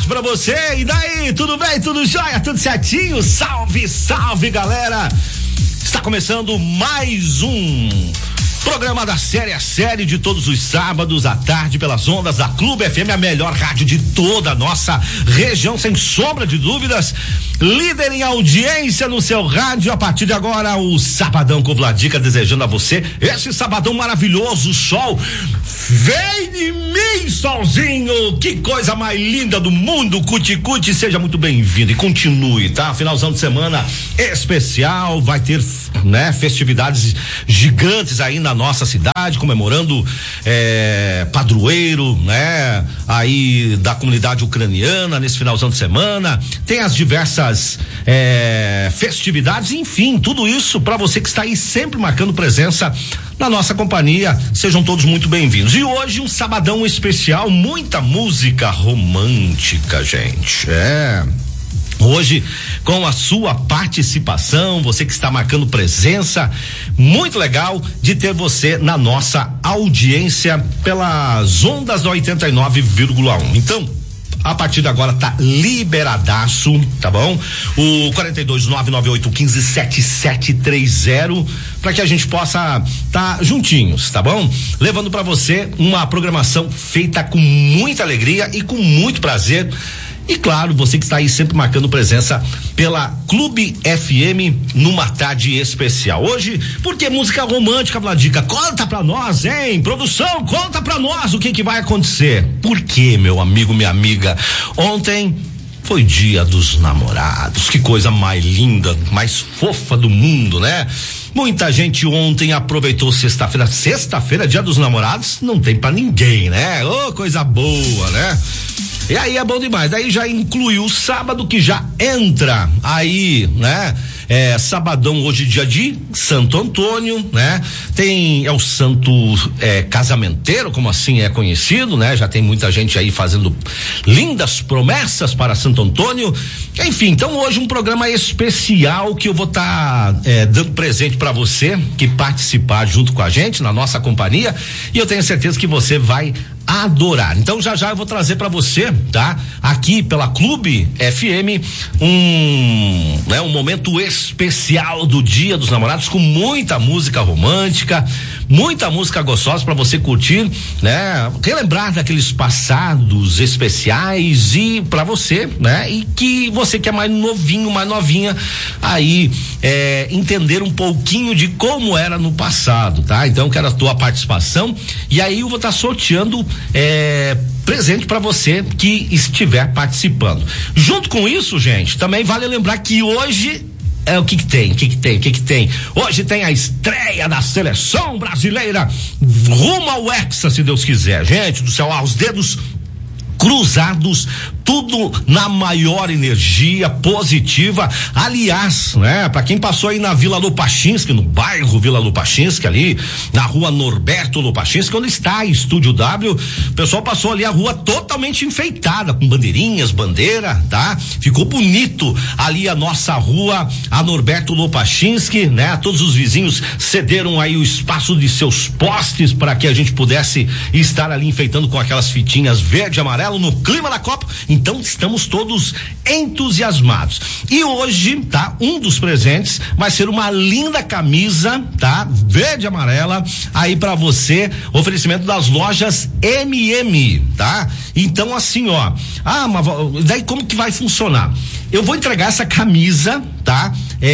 pra você, e daí, tudo bem, tudo jóia, tudo certinho? Salve, salve, galera! Está começando mais um programa da série, a série de todos os sábados à tarde pelas ondas da Clube FM, a melhor rádio de toda a nossa região, sem sombra de dúvidas, líder em audiência no seu rádio. A partir de agora, o Sabadão com Vladica, desejando a você esse sabadão maravilhoso, sol, vem de mim, solzinho, que coisa mais linda do mundo, cuti-cuti, seja muito bem-vindo e continue, tá? Finalzão de semana especial, vai ter, né, festividades gigantes aí na nossa cidade, comemorando padroeiro, né, aí da comunidade ucraniana nesse finalzão de semana. Tem as diversas festividades, enfim, tudo isso para você que está aí sempre marcando presença na nossa companhia. Sejam todos muito bem-vindos. E hoje um sabadão especial, muita música romântica, gente. Hoje, com a sua participação, você que está marcando presença, muito legal de ter você na nossa audiência pelas ondas do 89,1. Então, a partir de agora tá liberadaço, tá bom? O 42998157730 para que a gente possa tá juntinhos, tá bom? Levando para você uma programação feita com muita alegria e com muito prazer. E claro, você que está aí sempre marcando presença pela Clube FM numa tarde especial. Hoje, porque música romântica, Vladica? Conta pra nós, hein? Produção, conta pra nós o que vai acontecer. Por quê, meu amigo, minha amiga? Ontem foi dia dos namorados. Que coisa mais linda, mais fofa do mundo, né? Muita gente ontem aproveitou sexta-feira. Sexta-feira, dia dos namorados, não tem pra ninguém, né? Ô, coisa boa, né? E aí é bom demais, daí já incluiu o sábado, que já entra aí, né? Sabadão hoje, dia de Santo Antônio, né? É o santo casamenteiro, como assim é conhecido, né? Já tem muita gente aí fazendo lindas promessas para Santo Antônio. Enfim, então hoje um programa especial que eu vou estar dando presente para você que participar junto com a gente na nossa companhia, e eu tenho certeza que você vai adorar. Então já eu vou trazer para você, tá? Aqui pela Clube FM um momento especial do Dia dos Namorados, com muita música romântica, muita música gostosa para você curtir, né? Relembrar daqueles passados especiais e para você, né? E que você que é mais novinho, mais novinha, aí entender um pouquinho de como era no passado, tá? Então quero a tua participação, e aí eu vou estar sorteando presente para você que estiver participando. Junto com isso, gente, também vale lembrar que hoje o que tem? Hoje tem a estreia da seleção brasileira rumo ao Hexa, se Deus quiser. Gente do céu, aos dedos cruzados, tudo na maior energia positiva. Aliás, né, para quem passou aí na Vila Lupachinski, no bairro Vila Lupachinski, ali na rua Norberto Lupachinski, onde está Estúdio W, o pessoal passou ali a rua totalmente enfeitada, com bandeirinhas, bandeira, tá? Ficou bonito ali a nossa rua, a Norberto Lupachinski, né? Todos os vizinhos cederam aí o espaço de seus postes para que a gente pudesse estar ali enfeitando com aquelas fitinhas verde e amarelo no clima da Copa. Então estamos todos entusiasmados. E hoje, tá? Um dos presentes vai ser uma linda camisa, tá? Verde e amarela, aí pra você, oferecimento das lojas MM, tá? Então assim, ó, mas daí como que vai funcionar? Eu vou entregar essa camisa, tá?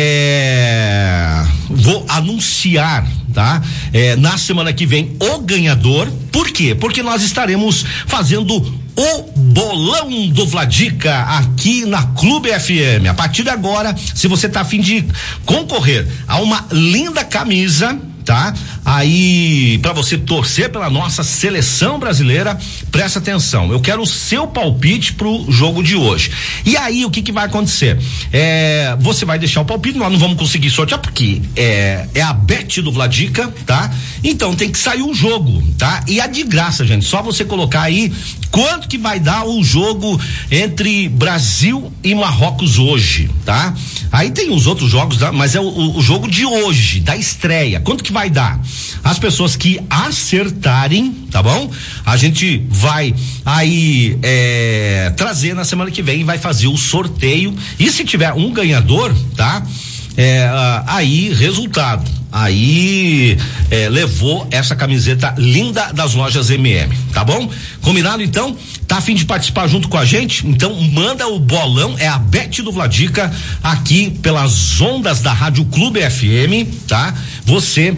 Vou anunciar, tá? Na semana que vem o ganhador. Por quê? Porque nós estaremos fazendo o bolão do Vladica aqui na Clube FM. A partir de agora, se você tá a fim de concorrer a uma linda camisa, tá? Aí, pra você torcer pela nossa seleção brasileira, presta atenção. Eu quero o seu palpite pro jogo de hoje. E aí, o que vai acontecer? Você vai deixar o palpite, nós não vamos conseguir sortear, porque é a bet do Vladica, tá? Então tem que sair um jogo, tá? E é de graça, gente. Só você colocar aí quanto que vai dar o jogo entre Brasil e Marrocos hoje, tá? Aí tem os outros jogos, tá? Mas é o jogo de hoje, da estreia. Quanto que vai dar? As pessoas que acertarem, tá bom? A gente vai aí trazer na semana que vem, vai fazer o sorteio, e se tiver um ganhador, tá? Aí, resultado. Aí levou essa camiseta linda das lojas MM, tá bom? Combinado então? Tá a fim de participar junto com a gente? Então manda o bolão, é a Beth do Vladica, aqui pelas ondas da Rádio Clube FM, tá? Você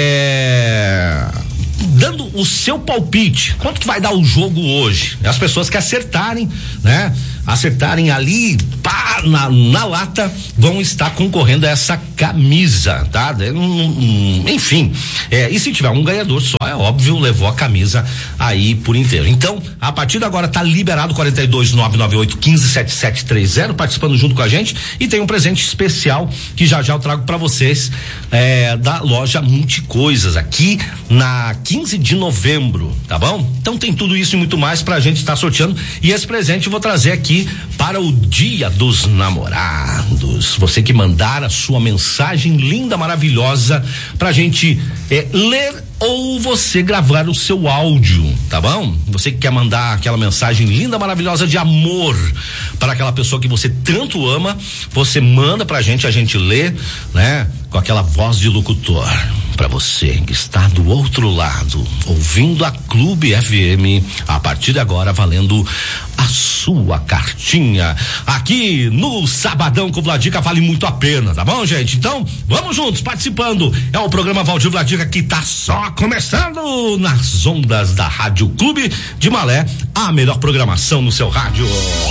dando o seu palpite, quanto que vai dar o jogo hoje? As pessoas que acertarem, né? Acertarem ali, pá, na lata, vão estar concorrendo a essa camisa, tá? Enfim, e se tiver um ganhador só, é óbvio, levou a camisa aí por inteiro. Então, a partir de agora tá liberado 42998157730, participando junto com a gente, e tem um presente especial que já eu trago pra vocês, da loja Multicoisas, aqui na 15 de novembro, tá bom? Então tem tudo isso e muito mais pra gente estar sorteando, e esse presente eu vou trazer aqui para o Dia dos Namorados. Você que mandar a sua mensagem linda, maravilhosa, pra gente ler, ou você gravar o seu áudio, tá bom? Você que quer mandar aquela mensagem linda, maravilhosa de amor para aquela pessoa que você tanto ama, você manda pra gente, a gente lê, né? Com aquela voz de locutor. Para você que está do outro lado, ouvindo a Clube FM, a partir de agora valendo a sua cartinha aqui no Sabadão com o Vladica, vale muito a pena, tá bom, gente? Então, vamos juntos, participando. É o programa Valdir Vladica que tá só começando nas ondas da Rádio Clube de Malé, a melhor programação no seu rádio.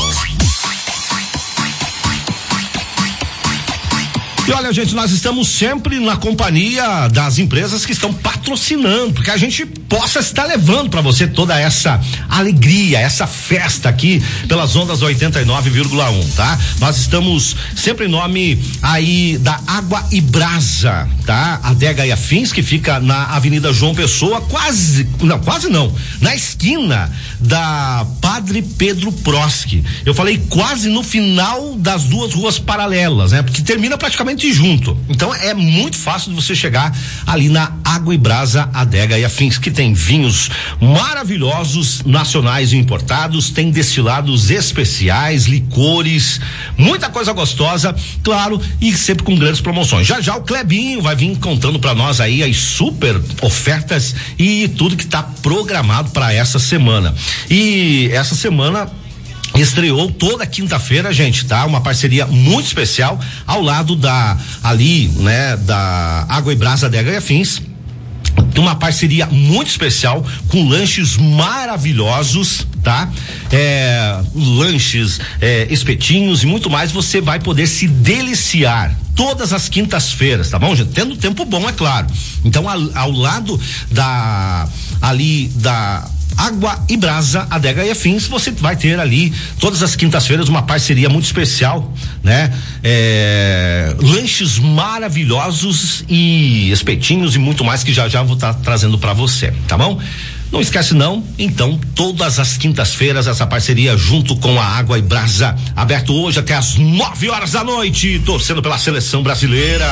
E olha, gente, nós estamos sempre na companhia das empresas que estão patrocinando, porque a gente possa estar levando para você toda essa alegria, essa festa aqui pelas ondas 89,1, tá? Nós estamos sempre em nome aí da Água e Brasa, tá? Adega e Afins, que fica na Avenida João Pessoa, quase não, na esquina da Padre Pedro Proski. Eu falei quase no final das duas ruas paralelas, né? Porque termina praticamente junto. Então é muito fácil de você chegar ali na Água e Brasa, Adega e Afins, que tem vinhos maravilhosos, nacionais e importados, tem destilados especiais, licores, muita coisa gostosa, claro, e sempre com grandes promoções. Já o Clebinho vai vir contando pra nós aí as super ofertas e tudo que tá programado para essa semana. E essa semana estreou toda quinta-feira, gente, tá? Uma parceria muito especial ao lado da Água e Brasa, Adega e Afins. Uma parceria muito especial com lanches maravilhosos, tá? Lanches, espetinhos e muito mais. Você vai poder se deliciar todas as quintas-feiras, tá bom, gente? Tendo tempo bom, é claro. Então, ao lado da Água e Brasa, Adega e Afins, você vai ter ali todas as quintas-feiras uma parceria muito especial, né? Lanches maravilhosos e espetinhos e muito mais que já vou estar trazendo para você, tá bom? Não esquece não, então todas as quintas-feiras essa parceria junto com a Água e Brasa, aberto hoje até às 9 horas da noite, torcendo pela seleção brasileira.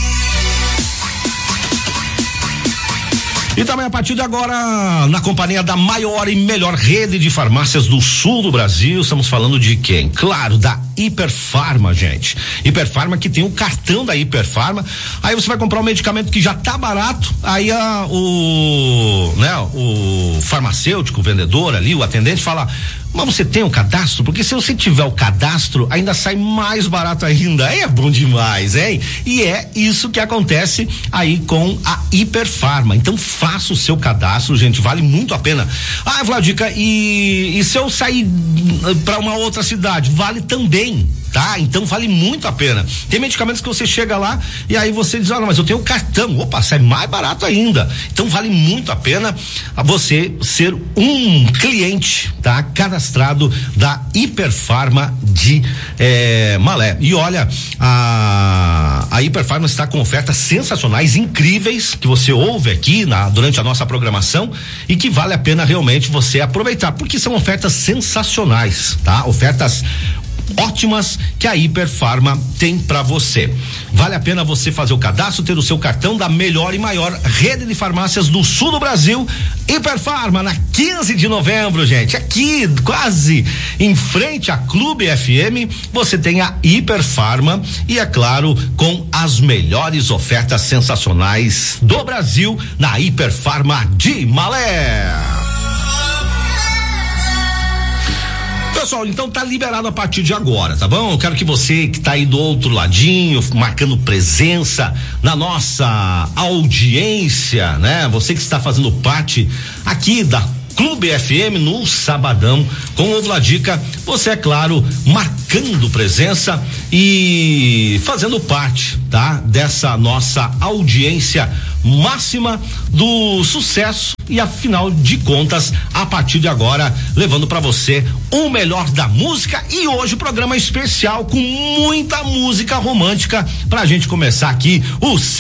E também a partir de agora, na companhia da maior e melhor rede de farmácias do sul do Brasil, estamos falando de quem? Claro, da Hiperfarma, gente. Hiperfarma, que tem o cartão da Hiperfarma. Aí você vai comprar um medicamento que já tá barato, aí o farmacêutico, o vendedor ali, o atendente fala: mas você tem o cadastro? Porque se você tiver o cadastro, ainda sai mais barato ainda. É bom demais, hein? E é isso que acontece aí com a Hiperfarma. Então faça o seu cadastro, gente, vale muito a pena. Ah, Vladica, e se eu sair para uma outra cidade? Vale também, tá? Então vale muito a pena. Tem medicamentos que você chega lá e aí você diz: não, mas eu tenho o cartão. Opa, sai mais barato ainda. Então vale muito a pena você ser um cliente, tá? Cadastrado da Hiperfarma de Malé. E olha, a Hiperfarma está com ofertas sensacionais, incríveis, que você ouve aqui durante a nossa programação e que vale a pena realmente você aproveitar, porque são ofertas sensacionais, tá? Ofertas ótimas que a Hiperfarma tem para você. Vale a pena você fazer o cadastro, ter o seu cartão da melhor e maior rede de farmácias do sul do Brasil, Hiperfarma, na 15 de novembro, gente. Aqui, quase em frente à Clube FM, você tem a Hiperfarma e, é claro, com as melhores ofertas sensacionais do Brasil na Hiperfarma de Malé. Pessoal, então tá liberado a partir de agora, tá bom? Eu quero que você que tá aí do outro ladinho, marcando presença na nossa audiência, né? Você que está fazendo parte aqui da Clube FM no sabadão com o Ovo La Dica, você, é claro, marcando presença e fazendo parte, tá? Dessa nossa audiência máxima do sucesso e, afinal de contas, a partir de agora, levando para você o melhor da música. E hoje o programa especial com muita música romântica pra gente começar aqui o